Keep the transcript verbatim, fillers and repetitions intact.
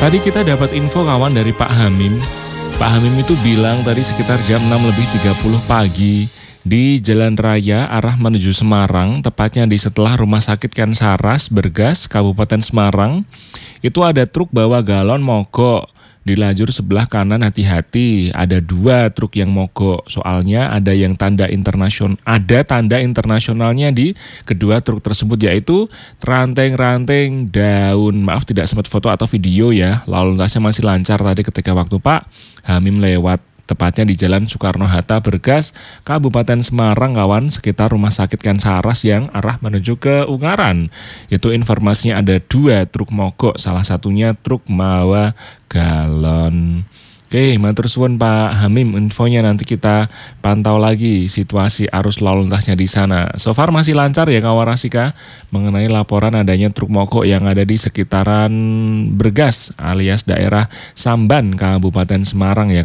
Tadi kita dapat info kawan dari Pak Hamim. Pak Hamim itu bilang tadi sekitar jam enam lebih tiga puluh pagi di Jalan Raya arah menuju Semarang, tepatnya di setelah Rumah Sakit Ken Saras, Bergas, Kabupaten Semarang. Itu ada truk bawa galon mogok di lajur sebelah kanan, hati-hati. Ada dua truk yang mogok. Soalnya ada yang tanda internasional, ada tanda internasionalnya di kedua truk tersebut, yaitu ranting-ranting daun. Maaf tidak sempat foto atau video ya. Lalu lintasnya masih lancar tadi ketika waktu Pak Hamim lewat. Tepatnya di Jalan Soekarno-Hatta, Bergas, Kabupaten Semarang, kawan, sekitar Rumah Sakit Ken Saras yang arah menuju ke Ungaran. Itu informasinya ada dua truk mogok, salah satunya truk bawa galon. Oke, matur suwun Pak Hamim, infonya nanti kita pantau lagi situasi arus lalu lintasnya di sana. So far masih lancar ya kawan Rasika mengenai laporan adanya truk mogok yang ada di sekitaran Bergas alias daerah Samban, Kabupaten Semarang ya.